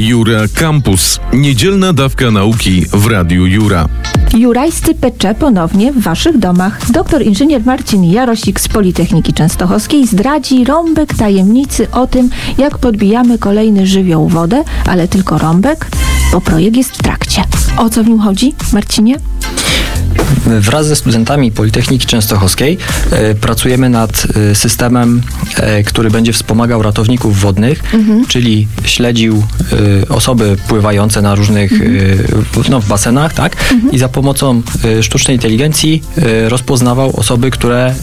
Jura Campus. Niedzielna dawka nauki w Radiu Jura. Jurajscy pecze ponownie w waszych domach. Doktor inżynier Marcin Jarosik z Politechniki Częstochowskiej zdradzi rąbek tajemnicy o tym, jak podbijamy kolejny żywioł wodę, ale tylko rąbek, bo projekt jest w trakcie. O co w nim chodzi, Marcinie? Wraz ze studentami Politechniki Częstochowskiej pracujemy nad systemem, który będzie wspomagał ratowników wodnych, czyli śledził osoby pływające na różnych, w basenach, tak? I za pomocą sztucznej inteligencji rozpoznawał osoby, które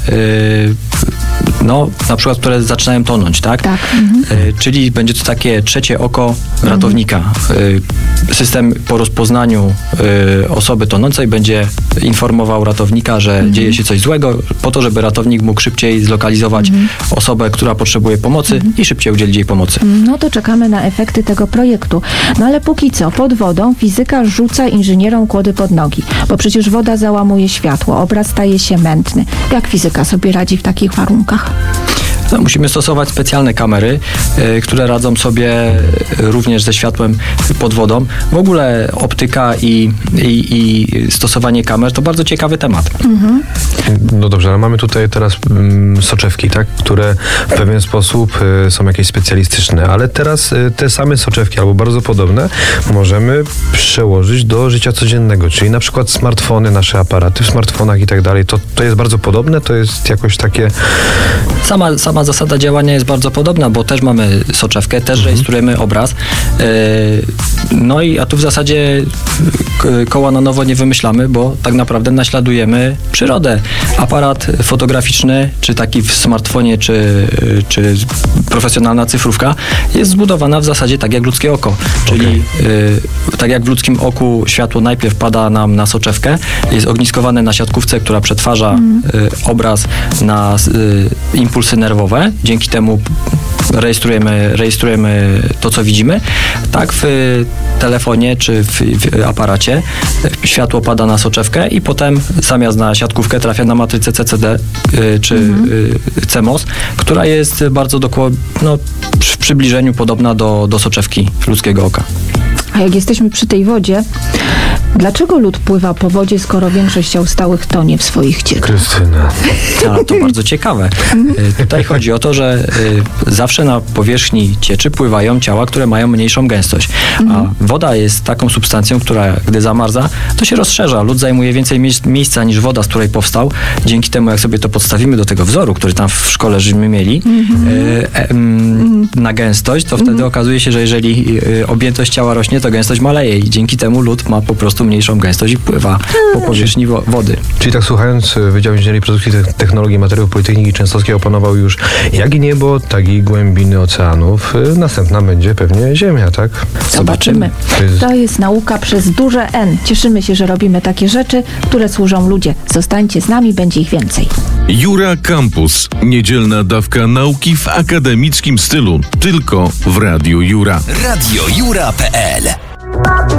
na przykład, które zaczynają tonąć, tak? Czyli będzie to takie trzecie oko ratownika. System po rozpoznaniu osoby tonącej będzie informował ratownika, że dzieje się coś złego, po to, żeby ratownik mógł szybciej zlokalizować osobę, która potrzebuje pomocy i szybciej udzielić jej pomocy. No to czekamy na efekty tego projektu. No ale póki co, pod wodą fizyka rzuca inżynierom kłody pod nogi, bo przecież woda załamuje światło, obraz staje się mętny. Jak fizyka sobie radzi w takich warunkach? Musimy stosować specjalne kamery, które radzą sobie również ze światłem pod wodą. W ogóle optyka i stosowanie kamer to bardzo ciekawy temat. No dobrze, ale mamy tutaj teraz soczewki, tak, które w pewien sposób są jakieś specjalistyczne, ale teraz te same soczewki albo bardzo podobne możemy przełożyć do życia codziennego, czyli na przykład smartfony, nasze aparaty w smartfonach i tak dalej. To jest bardzo podobne, to jest jakoś takie... Sama zasada działania jest bardzo podobna, bo też mamy soczewkę, też rejestrujemy obraz. A tu w zasadzie koła na nowo nie wymyślamy, bo tak naprawdę naśladujemy przyrodę. Aparat fotograficzny, czy taki w smartfonie, czy profesjonalna cyfrówka jest zbudowana w zasadzie tak jak ludzkie oko. Czyli tak jak w ludzkim oku światło najpierw pada nam na soczewkę, jest ogniskowane na siatkówce, która przetwarza obraz na impulsy nerwowe. Dzięki temu rejestrujemy to, co widzimy. Tak w telefonie czy w aparacie światło pada na soczewkę i potem zamiast na siatkówkę trafia na matrycę CCD czy CMOS, która jest bardzo w przybliżeniu podobna do soczewki ludzkiego oka. A jak jesteśmy przy tej wodzie, dlaczego lud pływa po wodzie, skoro większość ciał stałych tonie w swoich ciekach? Krystyna. To bardzo ciekawe. Tutaj chodzi o to, że zawsze na powierzchni cieczy pływają ciała, które mają mniejszą gęstość. A woda jest taką substancją, która gdy zamarza, to się rozszerza. Lód zajmuje więcej miejsca niż woda, z której powstał. Dzięki temu, jak sobie to podstawimy do tego wzoru, który tam w szkole żeśmy mieli, na gęstość, to wtedy okazuje się, że jeżeli objętość ciała rośnie, to gęstość maleje i dzięki temu lód ma po prostu mniejszą gęstość i pływa po powierzchni wody. Czyli tak słuchając, Wydział Inżynierii Produkcji Technologii i Materiałów Politechniki Częstochowskiej opanował już jak i niebo, tak i głębiny oceanów. Następna będzie pewnie Ziemia, tak? Zobaczymy. To jest nauka przez duże N. Cieszymy się, że robimy takie rzeczy, które służą ludzie. Zostańcie z nami, będzie ich więcej. Jura Campus. Niedzielna dawka nauki w akademickim stylu. Tylko w Radiu Jura. radiojura.pl